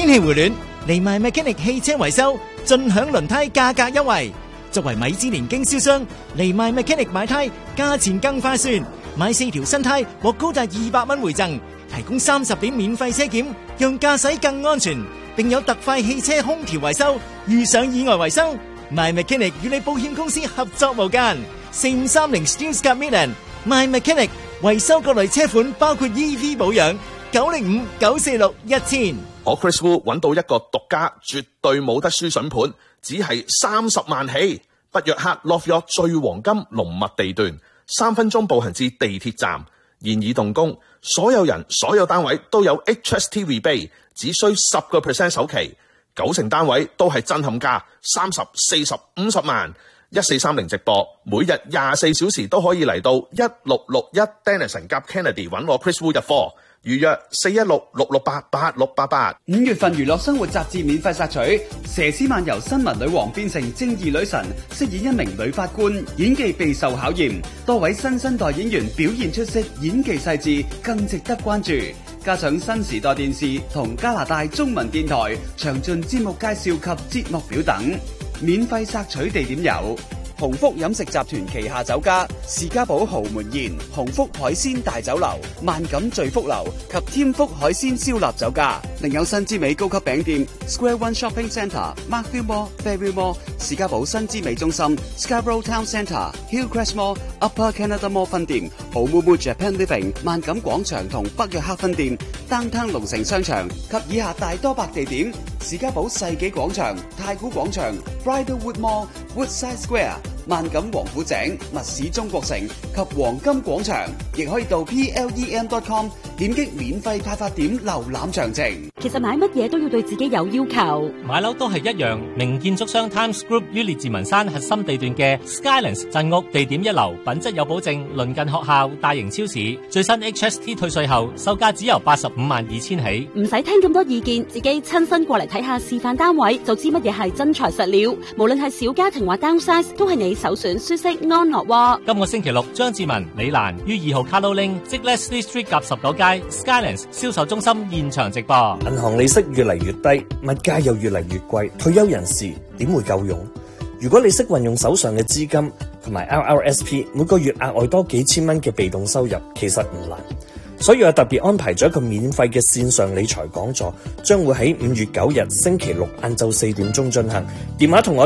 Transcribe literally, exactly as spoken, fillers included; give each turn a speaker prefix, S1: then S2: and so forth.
S1: 天氣回暖，嚟埋 Mechanic 汽車維修，盡享輪胎價格優惠。作為米芝蓮經銷商，嚟埋 Mechanic 買胎價錢更划算，買四條新胎獲高達二百蚊回贈，提供三十點免費車檢，讓駕駛更安全，並有特快汽車空調維修，遇上意外維修，My Mechanic 與你保險公司合作無間。四五三零 Stuttgart Midland，My Mechanic 維修各類車款，包括 E V 保養。九零五九四六一千。
S2: 我 Chris Wu 揾到一個獨家，絕對冇得輸筍盤，只係三十萬起。北約克 Love York 最黃金龍脈地段，三分鐘步行至地鐵站，現已動工。所有人、所有單位都有 H S T rebate， 只需十個 percent 首期，九成單位都係震撼價，三十、四十、五十萬。一四三零直播，每日廿四小時都可以嚟到一六六一 Dennison 夾 Kennedy 揾我 Chris Wu 入貨。預約四一六六六八八六八八。
S3: 五月份娛樂生活雜誌免費索取，佘詩曼由新聞女王變成正義女神，飾演一名女法官，演技備受考驗。多位新生代演員表現出色，演技細緻，更值得關注。加上新時代電視同加拿大中文電台詳盡節目介紹及節目表等。免費索取地點有鴻福飲食集團旗下酒家士嘉堡豪門宴、鴻福海鮮大酒樓、萬錦聚福樓及添福海鮮燒臘酒家，另有新之美高級餅店 Square One Shopping Centre、Markville Mall、Fairview Mall、士嘉堡新之美中心、Scarborough Town Centre、Hillcrest Mall、Upper Canada Mall 分店、豪木木 Japan Living、萬錦廣場同北約克分店、Downtown 龍城商場及以下大多百地點：士嘉堡世紀廣場、太古廣場、Bridlewood Mall、Woodside Square、萬錦王府井、密市中國城及黃金廣場，亦可以到 P L E M dot com 點擊免費派發點瀏覽詳情。
S4: 其實買乜嘢都要對自己有要求，
S5: 買樓都係一樣。名建築商 Times Group 於列治文山核心地段嘅 Skylands 鎮屋，地點一流，品質有保證，鄰近學校、大型超市。最新 H S T 退稅後，售價只由八十五萬二千起。
S4: 唔使聽咁多意見，自己親身過嚟睇下示範單位，就知乜嘢係真材實料。無論係小家庭或 downsize，都係你首選舒適安樂窩。
S5: 今個星期六，張志文、李蘭於二號 Carlo Link 即 Leslie Street 夾十九街 Skylands 銷售中心現場直播。
S6: 銀行利息越嚟越低，物價又越嚟越貴，退休人士點會夠用？如果你識運用手上嘅資金同埋 R R S P， 每個月額外多幾千蚊嘅被動收入，其實唔難。所以我特別安排咗一個免費嘅線上理財講座，將會喺五月九日星期六晏晝四點鐘進行。電話同我